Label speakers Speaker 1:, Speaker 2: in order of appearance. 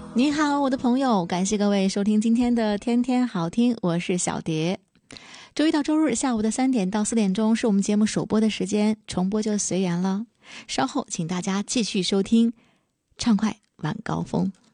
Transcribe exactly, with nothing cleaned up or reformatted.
Speaker 1: 你好，我的朋友，感谢各位收听今天的天天好听，我是小蝶。周一到周日下午的三点到四点钟是我们节目首播的时间，重播就随缘了。稍后请大家继续收听畅快晚高峰。